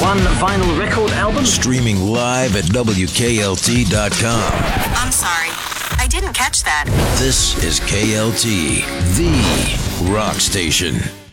one vinyl record album. Streaming live at WKLT.com. I'm sorry, I didn't catch that. This is KLT, the rock station.